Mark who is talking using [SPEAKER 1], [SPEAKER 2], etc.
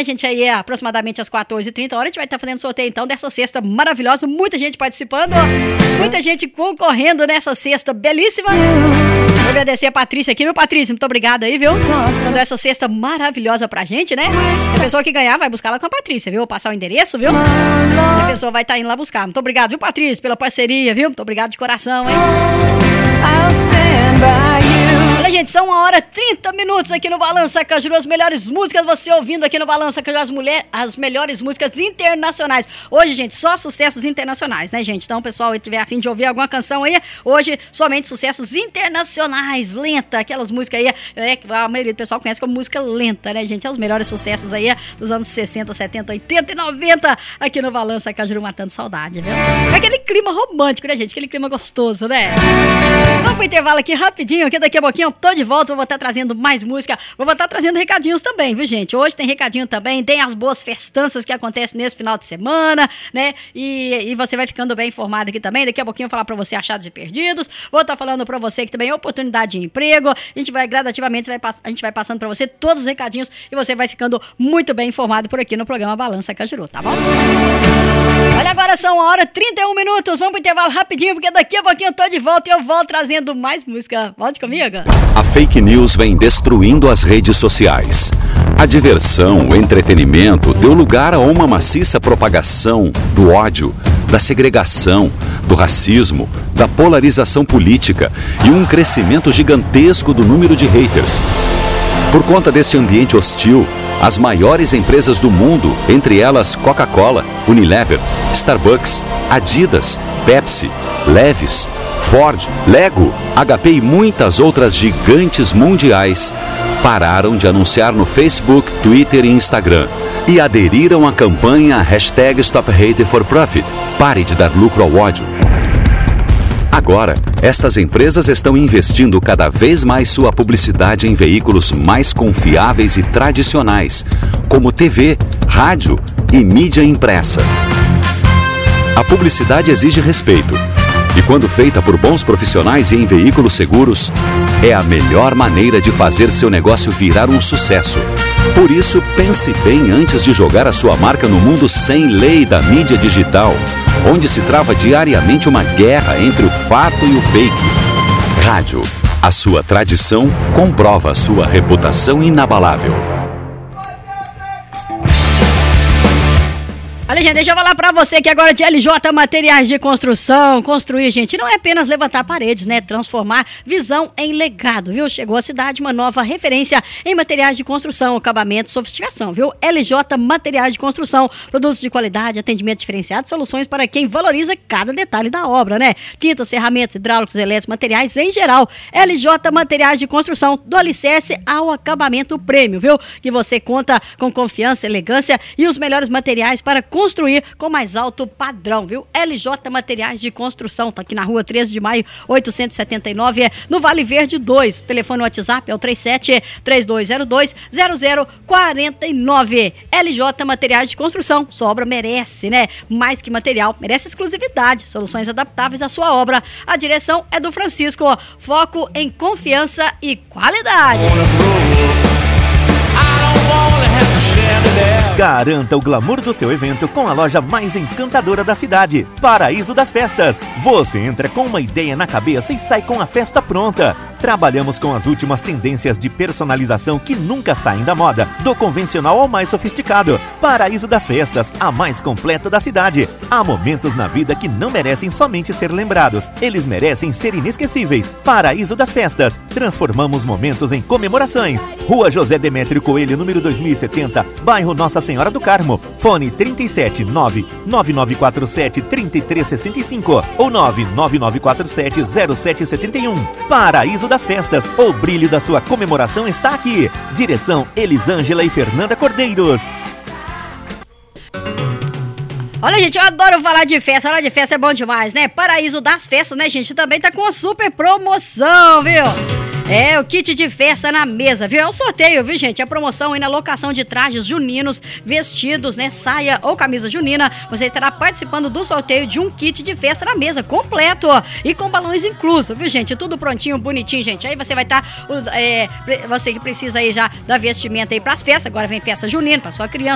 [SPEAKER 1] gente aí aproximadamente às 14h30, a gente vai estar fazendo sorteio então dessa cesta maravilhosa, muita gente participando, muita gente concorrendo nessa cesta belíssima. Vou agradecer a Patrícia aqui, viu, Patrícia? Muito obrigada aí, viu? Dando essa cesta maravilhosa pra gente, né? A pessoa que ganhar vai buscar lá com a Patrícia, viu? Vou passar o endereço, viu? E a pessoa vai estar indo lá buscar. Muito obrigado, viu, Patrícia, pela parceria, viu? Muito obrigado de coração, hein? Olha, gente, são 1h30 aqui no Balança Cajuru. As melhores músicas você ouvindo aqui no Balança Cajuru, as melhores músicas internacionais. Hoje, gente, só sucessos internacionais, né, gente? Então, o pessoal que tiver a fim de ouvir alguma canção aí, hoje somente sucessos internacionais, lenta, aquelas músicas aí, né, que a maioria do pessoal conhece como música lenta, né, gente? Os melhores sucessos aí dos anos 60, 70, 80 e 90 aqui no Balança Cajuru, matando saudade, viu? É aquele clima romântico, né, gente? Aquele clima gostoso, né? Vamos pro intervalo aqui rapidinho, que daqui a pouquinho eu tô de volta, vou estar trazendo mais música, vou estar trazendo recadinhos também, viu, gente? Hoje tem recadinho também, tem as boas festanças que acontecem nesse final de semana, né? E você vai ficando bem informado aqui também. Daqui a pouquinho eu vou falar pra você achados e perdidos, vou estar falando pra você que também é oportunidade de emprego. A gente vai gradativamente, a gente vai passando pra você todos os recadinhos e você vai ficando muito bem informado por aqui no programa Balança Cajuru, tá bom? Olha, agora são 1h31, vamos pro intervalo rapidinho, porque daqui a pouquinho eu tô de volta e eu volto trazendo mais música. Volte comigo.
[SPEAKER 2] A fake news vem destruindo as redes sociais. A diversão, o entretenimento deu lugar a uma maciça propagação do ódio, da segregação, do racismo, da polarização política e um crescimento gigantesco do número de haters. Por conta deste ambiente hostil, as maiores empresas do mundo, entre elas Coca-Cola, Unilever, Starbucks, Adidas, Pepsi, Levi's, Ford, Lego, HP e muitas outras gigantes mundiais, pararam de anunciar no Facebook, Twitter e Instagram e aderiram à campanha #StopHateForProfit. Pare de dar lucro ao ódio. Agora, estas empresas estão investindo cada vez mais sua publicidade em veículos mais confiáveis e tradicionais, como TV, rádio e mídia impressa. A publicidade exige respeito. E quando feita por bons profissionais e em veículos seguros, é a melhor maneira de fazer seu negócio virar um sucesso. Por isso, pense bem antes de jogar a sua marca no mundo sem lei da mídia digital, onde se trava diariamente uma guerra entre o fato e o fake. Rádio, a sua tradição comprova a sua reputação inabalável.
[SPEAKER 1] Olha, gente, deixa eu falar pra você que agora de LJ Materiais de Construção, construir, gente, não é apenas levantar paredes, né? Transformar visão em legado, viu? Chegou à cidade uma nova referência em materiais de construção, acabamento, sofisticação, viu? LJ Materiais de Construção, produtos de qualidade, atendimento diferenciado, soluções para quem valoriza cada detalhe da obra, né? Tintas, ferramentas, hidráulicos, elétricos, materiais em geral. LJ Materiais de Construção, do alicerce ao acabamento prêmio, viu? Que você conta com confiança, elegância e os melhores materiais para construir com mais alto padrão, viu? LJ Materiais de Construção, tá aqui na rua 13 de maio, 879, no Vale Verde 2. O telefone WhatsApp é o 37-3202-0049. LJ Materiais de Construção, sua obra merece, né? Mais que material, merece exclusividade, soluções adaptáveis à sua obra. A direção é do Francisco, foco em confiança e qualidade.
[SPEAKER 3] Garanta o glamour do seu evento com a loja mais encantadora da cidade, Paraíso das Festas. Você entra com uma ideia na cabeça e sai com a festa pronta. Trabalhamos com as últimas tendências de personalização que nunca saem da moda, do convencional ao mais sofisticado. Paraíso das Festas, a mais completa da cidade. Há momentos na vida que não merecem somente ser lembrados, eles merecem ser inesquecíveis. Paraíso das Festas, transformamos momentos em comemorações. Rua José Demétrio Coelho, número 2070, bairro Nossa Senhora do Carmo. Fone 379-9947-3365 ou 99947-0771. Paraíso das Festas, o brilho da sua comemoração está aqui. Direção Elisângela e Fernanda Cordeiros.
[SPEAKER 1] Olha, gente, eu adoro falar de festa é bom demais, né? Paraíso das Festas, né, gente? Também tá com uma super promoção, viu? É, o kit de festa na mesa, viu? É um sorteio, viu, gente? A promoção aí na locação de trajes juninos, vestidos, né? Saia ou camisa junina. Você estará participando do sorteio de um kit de festa na mesa completo e com balões inclusos, viu, gente? Tudo prontinho, bonitinho, gente. Aí você vai estar, você que precisa aí já da vestimenta aí pras festas. Agora vem festa junina pra sua criança.